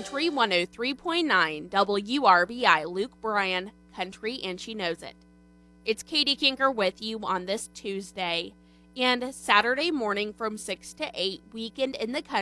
Country 103.9 WRBI Luke Bryan, Country and She Knows It. It's Katie Kinker with you on this Tuesday and Saturday morning from 6 to 8, Weekend in the Country.